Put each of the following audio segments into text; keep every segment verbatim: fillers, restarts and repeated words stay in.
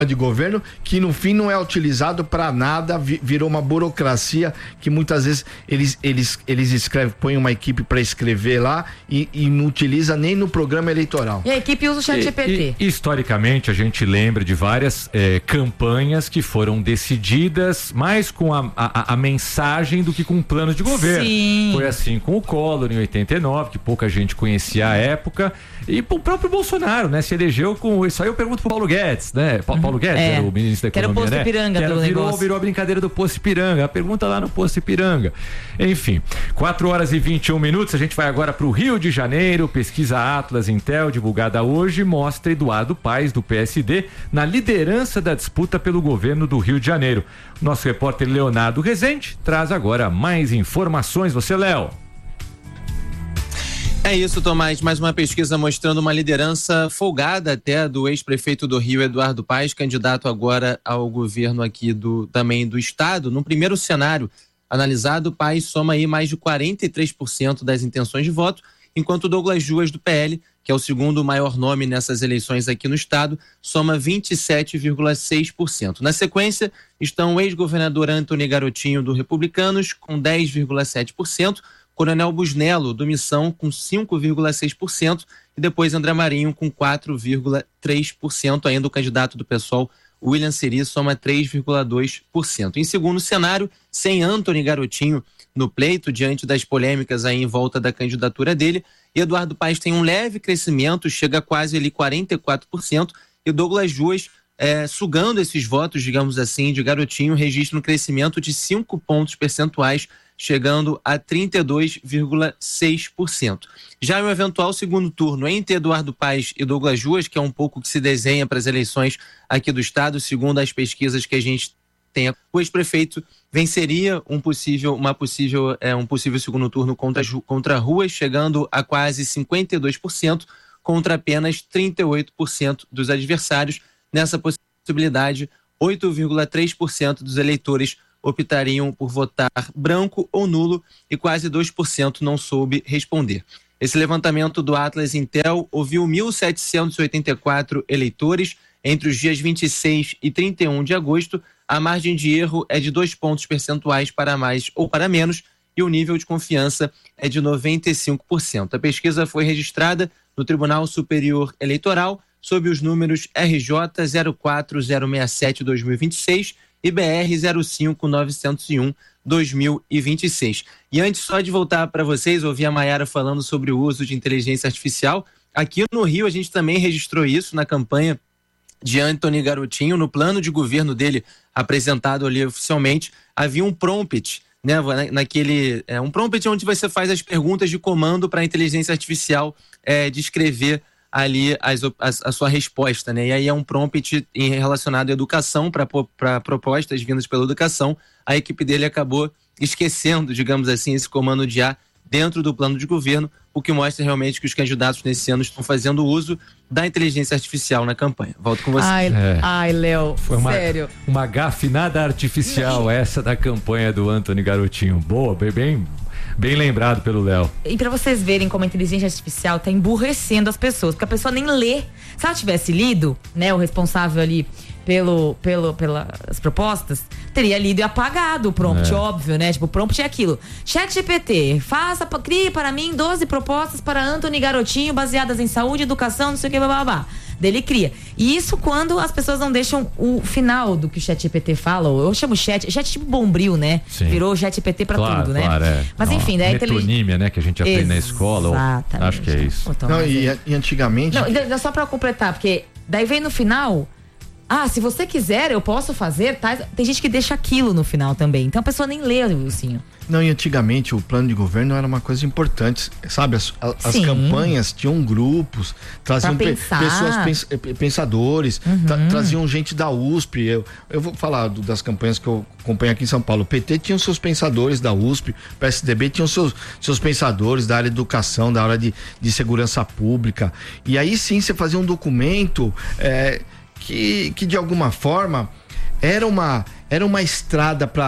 de governo que no fim não é utilizado para nada, virou uma burocracia que muitas vezes eles eles eles escrevem, põem uma equipe para escrever lá e, e não utiliza nem no programa eleitoral. E a equipe usa o chat G P T. E, e, historicamente a gente lembra de várias eh, campanhas que foram decididas mais com a, a, a mensagem do que com planos de governo. Sim. Foi assim com o Collor em oitenta e nove, que pouca gente conhecia a época, e o próprio Bolsonaro, né, se elegeu com isso. Aí eu pergunto pro Paulo Guedes, né? Paulo Guedes é. era o ministro da Economia, que era o posto né? Ipiranga que era, do virou, negócio. virou a brincadeira do posto Ipiranga. A pergunta lá no posto Ipiranga. Enfim, quatro horas e vinte e um minutos. A gente vai agora para o Rio de Janeiro. Pesquisa Atlas Intel, divulgada hoje, mostra Eduardo Paes, do P S D, na liderança da disputa pelo governo do Rio de Janeiro. Nosso repórter Leonardo Rezende traz agora mais informações. Você, Léo? É isso, Tomás, mais uma pesquisa mostrando uma liderança folgada até do ex-prefeito do Rio, Eduardo Paes, candidato agora ao governo aqui do, também do estado. No primeiro cenário analisado, Paes soma aí mais de quarenta e três por cento das intenções de voto, enquanto Douglas Juas, do P L, que é o segundo maior nome nessas eleições aqui no estado, soma vinte e sete vírgula seis por cento. Na sequência, estão o ex-governador Antony Garotinho, do Republicanos, com dez vírgula sete por cento, Coronel Busnello, do Missão, com cinco vírgula seis por cento, e depois André Marinho, com quatro vírgula três por cento. Ainda o candidato do PSOL, William Seri, soma três vírgula dois por cento. Em segundo cenário, sem Antony Garotinho no pleito, diante das polêmicas aí em volta da candidatura dele, Eduardo Paes tem um leve crescimento, chega a quase ali quarenta e quatro por cento, e Douglas Juas, é, sugando esses votos, digamos assim, de Garotinho, registra um crescimento de cinco pontos percentuais, chegando a trinta e dois vírgula seis por cento. Já em um eventual segundo turno entre Eduardo Paes e Douglas Juas, que é um pouco que se desenha para as eleições aqui do estado, segundo as pesquisas que a gente tem, o ex-prefeito venceria um possível, uma possível, é, um possível segundo turno contra, contra Ruas, chegando a quase cinquenta e dois por cento, contra apenas trinta e oito por cento dos adversários. Nessa possibilidade, oito vírgula três por cento dos eleitores optariam por votar branco ou nulo e quase dois por cento não soube responder. Esse levantamento do Atlas Intel ouviu mil setecentos e oitenta e quatro eleitores entre os dias vinte e seis e trinta e um de agosto. A margem de erro é de dois pontos percentuais para mais ou para menos e o nível de confiança é de noventa e cinco por cento. A pesquisa foi registrada no Tribunal Superior Eleitoral sob os números R J zero quatro zero seis sete dois mil e vinte e seis e B R zero cinco nove zero um dois mil e vinte e seis. E antes só de voltar para vocês, ouvi a Mayara falando sobre o uso de inteligência artificial. Aqui no Rio a gente também registrou isso na campanha de Antony Garotinho. No plano de governo dele, apresentado ali oficialmente, havia um prompt, né, naquele, é, um prompt onde você faz as perguntas de comando para a inteligência artificial é, descrever ali as, as, a sua resposta, né? E aí é um prompt em, relacionado à educação, para propostas vindas pela educação. A equipe dele acabou esquecendo, digamos assim, esse comando de A dentro do plano de governo, o que mostra realmente que os candidatos nesse ano estão fazendo uso da inteligência artificial na campanha. Volto com você. Ai, é. ai Léo, Foi uma, sério. Uma gafe nada artificial essa da campanha do Antony Garotinho. Boa, bem, bem, bem lembrado pelo Léo. E pra vocês verem como a inteligência artificial tá emburrecendo as pessoas, porque a pessoa nem lê. Se ela tivesse lido, né, o responsável ali pelo, pelo, pelas propostas, teria lido e apagado o prompt, é. óbvio, né? Tipo, o prompt é aquilo. Chat G P T, faça, crie para mim doze propostas para Antony Garotinho baseadas em saúde, educação, não sei o que, blá, blá, blá. Dele cria. E isso quando as pessoas não deixam o final do que o Chat G P T fala. Eu chamo chat, chat tipo Bombril, né? Sim. Virou Chat G P T pra claro, tudo, né? Claro, é. Mas Não, enfim, daí metonímia, né? Que a gente aprende na escola. Exatamente. Acho que é isso. Não, e, e antigamente... Não, ainda só pra completar, porque daí vem no final... Ah, se você quiser, eu posso fazer, tá? Tem gente que deixa aquilo no final também. Então a pessoa nem lê o ursinho. Não, e antigamente o plano de governo era uma coisa importante, sabe? As, as campanhas tinham grupos, traziam pe, pessoas pens, pensadores, uhum. tra, traziam gente da U S P. Eu, eu vou falar do, das campanhas que eu acompanho aqui em São Paulo. O P T tinha os seus pensadores da U S P, o P S D B tinha os seus, seus pensadores da área de educação, da área de, de segurança pública. E aí sim você fazia um documento é, que, que de alguma forma era uma, era uma estrada para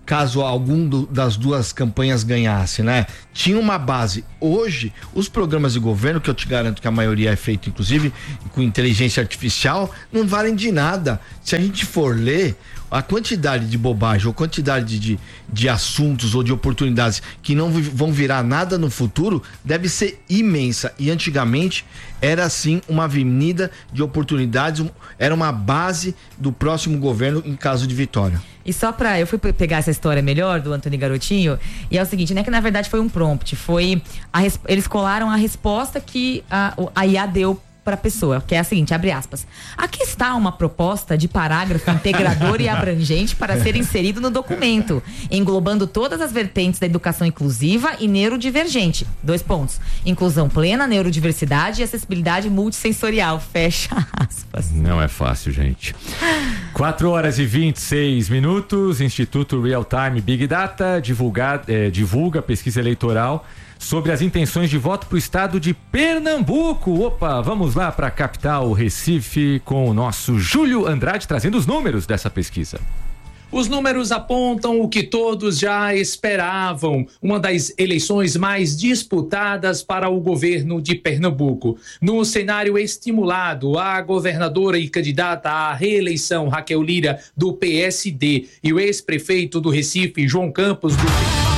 caso algum do, das duas campanhas ganhasse, né? Tinha uma base. Hoje, os programas de governo, que eu te garanto que a maioria é feito, inclusive, com inteligência artificial, não valem de nada. Se a gente for ler, a quantidade de bobagem ou quantidade de, de assuntos ou de oportunidades que não vão virar nada no futuro deve ser imensa. E antigamente era assim uma avenida de oportunidades, era uma base do próximo governo em caso de vitória. E só pra, eu fui pegar essa história melhor do Antônio Garotinho, e é o seguinte, né, que na verdade foi um prompt, foi, a, eles colaram a resposta que a, a I A deu para a pessoa, que é a seguinte, abre aspas. Aqui está uma proposta de parágrafo integrador e abrangente para ser inserido no documento, englobando todas as vertentes da educação inclusiva e neurodivergente. Dois pontos. Inclusão plena, neurodiversidade e acessibilidade multissensorial. Fecha aspas. Não é fácil, gente. quatro horas e vinte e seis minutos. Instituto Real Time Big Data divulga, eh, divulga pesquisa eleitoral sobre as intenções de voto para o estado de Pernambuco. Opa, vamos lá para a capital, Recife, com o nosso Júlio Andrade trazendo os números dessa pesquisa. Os números apontam o que todos já esperavam, uma das eleições mais disputadas para o governo de Pernambuco. No cenário estimulado, a governadora e candidata à reeleição Raquel Lira, do P S D, e o ex-prefeito do Recife, João Campos, do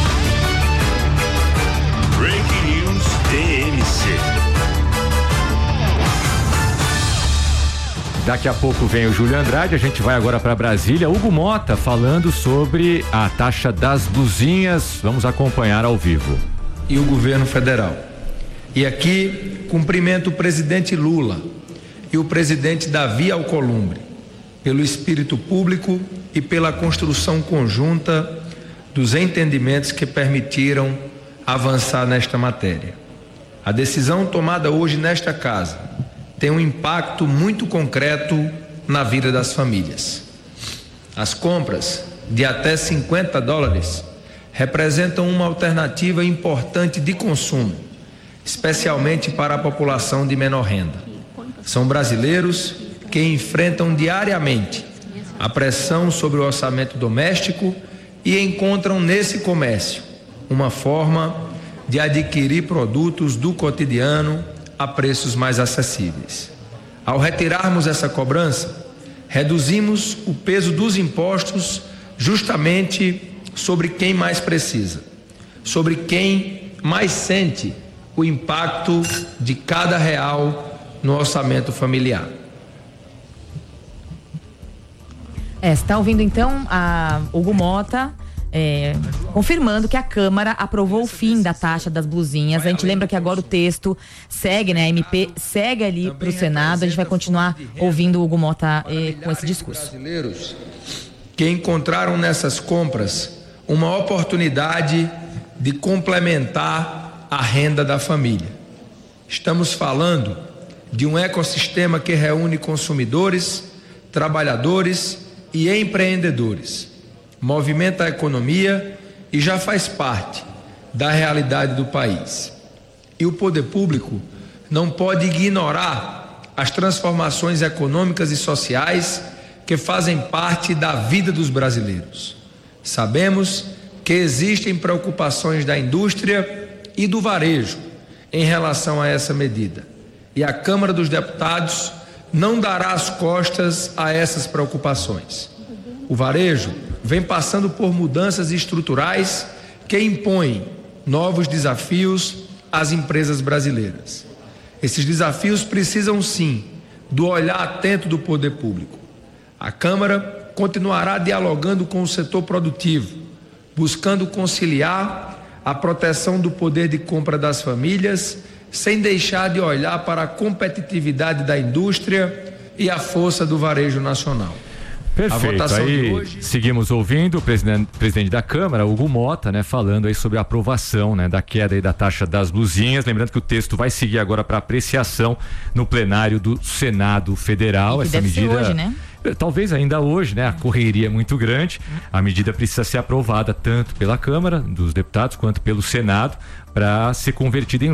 Daqui a pouco vem o Júlio Andrade, a gente vai agora para Brasília. Hugo Mota falando sobre a taxa das blusinhas. Vamos acompanhar ao vivo. E o governo federal. E aqui cumprimento o presidente Lula e o presidente Davi Alcolumbre pelo espírito público e pela construção conjunta dos entendimentos que permitiram avançar nesta matéria. A decisão tomada hoje nesta casa tem um impacto muito concreto na vida das famílias. As compras de até cinquenta dólares representam uma alternativa importante de consumo, especialmente para a população de menor renda. São brasileiros que enfrentam diariamente a pressão sobre o orçamento doméstico e encontram nesse comércio uma forma de adquirir produtos do cotidiano a preços mais acessíveis. Ao retirarmos essa cobrança, reduzimos o peso dos impostos justamente sobre quem mais precisa, sobre quem mais sente o impacto de cada real no orçamento familiar. É, você está ouvindo então a Hugo Mota É, confirmando que a Câmara aprovou o fim da taxa das blusinhas. A gente lembra que agora o texto segue, né? A M P segue ali para o Senado. A gente vai continuar ouvindo o Hugo Mota eh, com esse discurso. Brasileiros que encontraram nessas compras uma oportunidade de complementar a renda da família. Estamos falando de um ecossistema que reúne consumidores, trabalhadores e empreendedores. Movimenta a economia e já faz parte da realidade do país. E o poder público não pode ignorar as transformações econômicas e sociais que fazem parte da vida dos brasileiros. Sabemos que existem preocupações da indústria e do varejo em relação a essa medida. E a Câmara dos Deputados não dará as costas a essas preocupações. O varejo vem passando por mudanças estruturais que impõem novos desafios às empresas brasileiras. Esses desafios precisam, sim, do olhar atento do poder público. A Câmara continuará dialogando com o setor produtivo, buscando conciliar a proteção do poder de compra das famílias, sem deixar de olhar para a competitividade da indústria e a força do varejo nacional. Perfeito, aí hoje... seguimos ouvindo o presidente, presidente da Câmara, Hugo Mota, né, falando aí sobre a aprovação, né, da queda aí da taxa das blusinhas, lembrando que o texto vai seguir agora para apreciação no plenário do Senado Federal. Essa medida hoje, né? Talvez ainda hoje, né? A correria é muito grande, a medida precisa ser aprovada tanto pela Câmara dos Deputados quanto pelo Senado para ser convertida em lei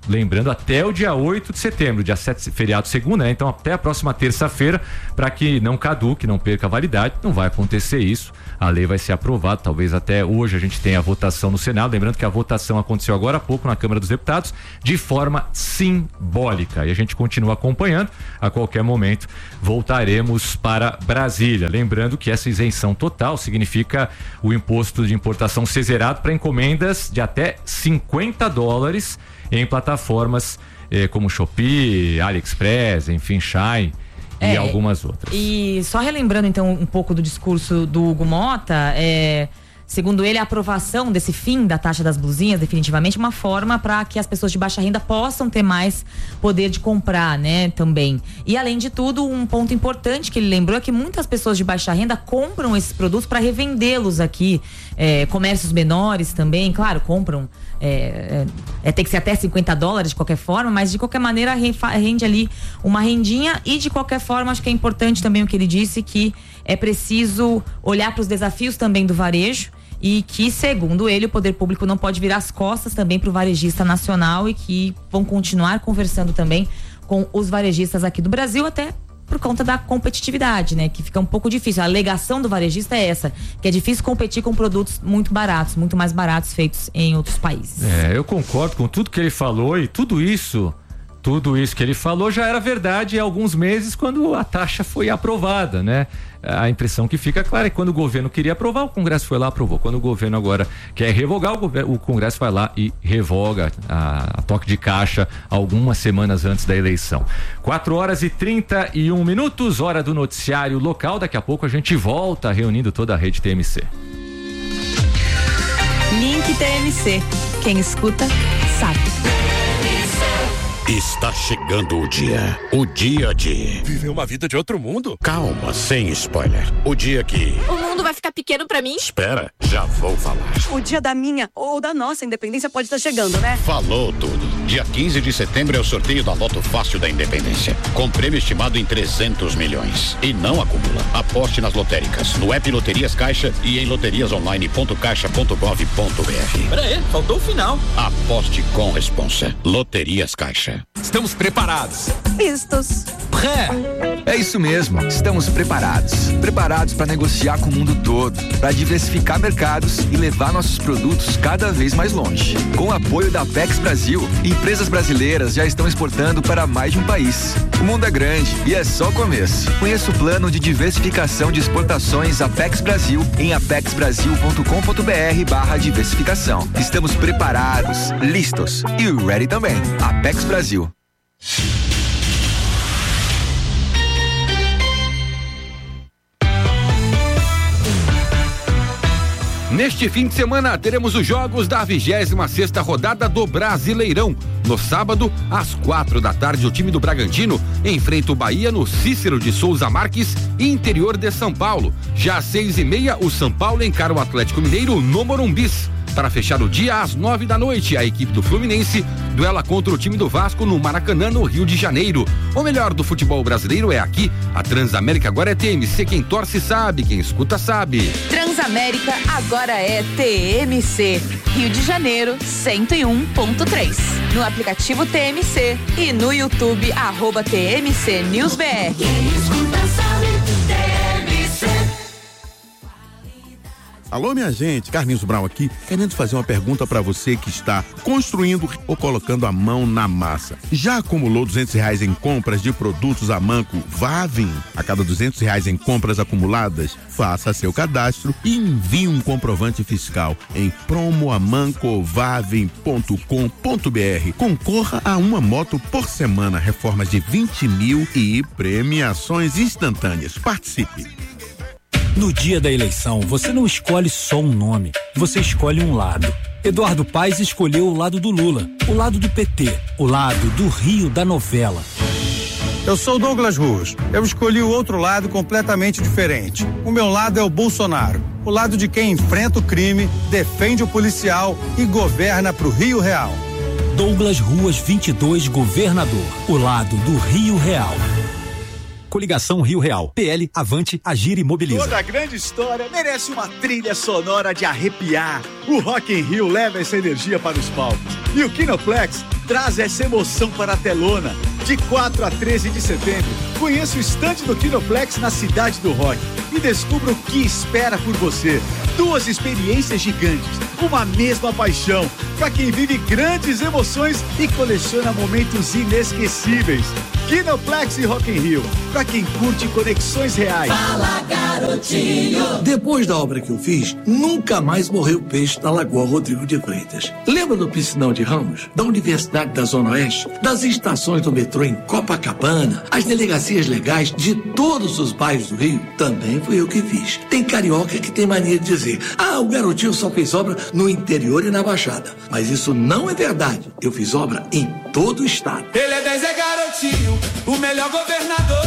lembrando, até o dia oito de setembro, dia sete, feriado segunda, né? Então até a próxima terça-feira, para que não caduque, não perca a validade. Não vai acontecer isso, a lei vai ser aprovada, talvez até hoje a gente tenha a votação no Senado, lembrando que a votação aconteceu agora há pouco na Câmara dos Deputados, de forma simbólica, e a gente continua acompanhando. A qualquer momento voltaremos para Brasília, lembrando que essa isenção total significa o imposto de importação ser zerado para encomendas de até cinquenta dólares em plataformas eh, como Shopee, AliExpress, enfim, Shine e é, algumas outras. E só relembrando então um pouco do discurso do Hugo Mota, é, segundo ele, a aprovação desse fim da taxa das blusinhas definitivamente é uma forma para que as pessoas de baixa renda possam ter mais poder de comprar, né, também. E além de tudo, um ponto importante que ele lembrou é que muitas pessoas de baixa renda compram esses produtos para revendê-los aqui, é, comércios menores também, claro, compram É, é, é, tem que ser até cinquenta dólares de qualquer forma, mas de qualquer maneira rende ali uma rendinha. E de qualquer forma acho que é importante também o que ele disse, que é preciso olhar para os desafios também do varejo, e que, segundo ele, o poder público não pode virar as costas também para o varejista nacional, e que vão continuar conversando também com os varejistas aqui do Brasil, até por conta da competitividade, né? Que fica um pouco difícil. A alegação do varejista é essa, que é difícil competir com produtos muito baratos, muito mais baratos feitos em outros países. É, eu concordo com tudo que ele falou, e tudo isso, tudo isso que ele falou já era verdade há alguns meses, quando a taxa foi aprovada, né? A impressão que fica clara é que quando o governo queria aprovar, o Congresso foi lá e aprovou. Quando o governo agora quer revogar, o, governo, o Congresso vai lá e revoga a, a toque de caixa algumas semanas antes da eleição. quatro horas e trinta e um minutos, hora do noticiário local. Daqui a pouco a gente volta reunindo toda a rede T M C. Link T M C. Quem escuta, sabe. Está chegando o dia. O dia de... viver uma vida de outro mundo? Calma, sem spoiler. O dia que... o mundo vai ficar pequeno pra mim? Espera, já vou falar. O dia da minha ou da nossa independência pode estar chegando, né? Falou tudo. Dia quinze de setembro é o sorteio da Loto Fácil da Independência, com prêmio estimado em trezentos milhões. E não acumula. Aposte nas lotéricas, no app Loterias Caixa e em loterias online ponto caixa ponto gov ponto br. Pera aí, faltou o final. Aposte com responsa. Loterias Caixa. Estamos preparados. Vistos. Pré. É isso mesmo, estamos preparados. Preparados para negociar com o mundo todo, para diversificar mercados e levar nossos produtos cada vez mais longe. Com o apoio da Apex Brasil, empresas brasileiras já estão exportando para mais de um país. O mundo é grande e é só o começo. Conheça o plano de diversificação de exportações Apex Brasil em apex brasil ponto com ponto br barra diversificação. Estamos preparados, listos e ready também. Apex Brasil. Neste fim de semana teremos os jogos da vigésima sexta rodada do Brasileirão. No sábado, às quatro da tarde, o time do Bragantino enfrenta o Bahia no Cícero de Souza Marques, interior de São Paulo. Já às seis e meia, o São Paulo encara o Atlético Mineiro no Morumbis. Para fechar o dia, às nove da noite, a equipe do Fluminense duela contra o time do Vasco no Maracanã, no Rio de Janeiro. O melhor do futebol brasileiro é aqui. A Transamérica agora é T M C. Quem torce sabe, quem escuta sabe. Transamérica agora é T M C. Rio de Janeiro, cento e um ponto três. No aplicativo T M C e no YouTube, arroba T M C News B R. Quem escuta sabe, T M C. Alô, minha gente, Carlinhos Brown aqui, querendo fazer uma pergunta para você que está construindo ou colocando a mão na massa. Já acumulou duzentos reais em compras de produtos a Manco Vavin? A cada duzentos reais em compras acumuladas, faça seu cadastro e envie um comprovante fiscal em promoamancovavin ponto com ponto br. Concorra a uma moto por semana, reformas de vinte mil e premiações instantâneas. Participe! No dia da eleição, você não escolhe só um nome, você escolhe um lado. Eduardo Paes escolheu o lado do Lula, o lado do P T, o lado do Rio da novela. Eu sou Douglas Ruas. Eu escolhi o outro lado completamente diferente. O meu lado é o Bolsonaro, o lado de quem enfrenta o crime, defende o policial e governa pro Rio Real. Douglas Ruas vinte e dois, governador, o lado do Rio Real. Coligação Rio Real. P L, Avante, Agir e Mobiliza. Toda grande história merece uma trilha sonora de arrepiar. O Rock in Rio leva essa energia para os palcos. E o Kinoplex traz essa emoção para a telona. De quatro a treze de setembro, conheça o estande do Kinoplex na Cidade do Rock e descubra o que espera por você. Duas experiências gigantes, uma mesma paixão, para quem vive grandes emoções e coleciona momentos inesquecíveis. Kinoplex e Rock in Rio, para quem curte conexões reais. Fala, garotinho! Depois da obra que eu fiz, nunca mais morreu peixe na Lagoa Rodrigo de Freitas. Lembra do piscinão de Ramos? Da Universidade da Zona Oeste? Das estações do metrô em Copacabana? As delegacias legais de todos os bairros do Rio? Também fui eu que fiz. Tem carioca que tem mania de dizer: ah, o garotinho só fez obra no interior e na Baixada. Mas isso não é verdade. Eu fiz obra em todo o estado. Ele é dez, é garotinho, o melhor governador.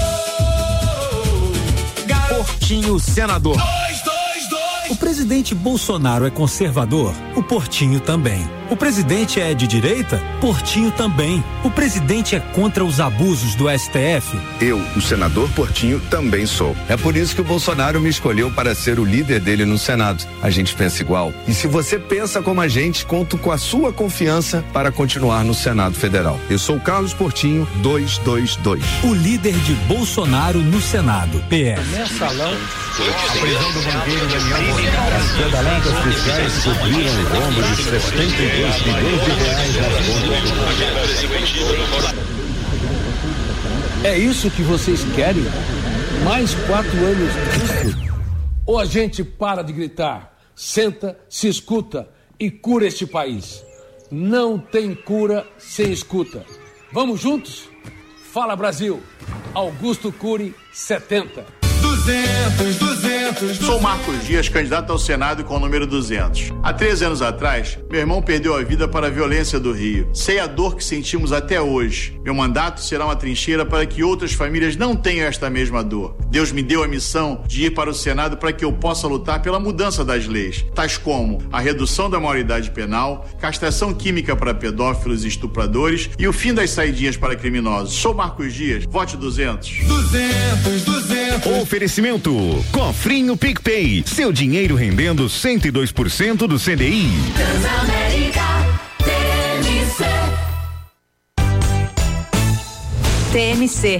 Portinho Senador. Dois, dois, dois. O presidente Bolsonaro é conservador, o Portinho também. O presidente é de direita? Portinho também. O presidente é contra os abusos do S T F? Eu, o senador Portinho, também sou. É por isso que o Bolsonaro me escolheu para ser o líder dele no Senado. A gente pensa igual. E se você pensa como a gente, conto com a sua confiança para continuar no Senado Federal. Eu sou Carlos Portinho, duzentos e vinte e dois. O líder de Bolsonaro no Senado. P S. Mensalão. A prisão do banqueiro Daniel Morgado. As pedaladas fiscais cobriram o rombo de setenta e dois milhões de reais nas contas. É isso que vocês querem? Mais quatro anos disso? Ou a gente para de gritar, senta, se escuta e cura este país? Não tem cura sem escuta. Vamos juntos? Fala, Brasil. Augusto Cury, setenta. duzentos, duzentos. Sou Marcos Dias, candidato ao Senado com o número duzentos. Há treze anos atrás, meu irmão perdeu a vida para a violência do Rio. Sei a dor que sentimos até hoje. Meu mandato será uma trincheira para que outras famílias não tenham esta mesma dor. Deus me deu a missão de ir para o Senado para que eu possa lutar pela mudança das leis, tais como a redução da maioridade penal, castração química para pedófilos e estupradores e o fim das saidinhas para criminosos. Sou Marcos Dias, vote duzentos. duzentos, duzentos. Oferecimento Cofrinho PicPay, seu dinheiro rendendo cento e dois por cento do C D I. Transamérica, T M C. T M C,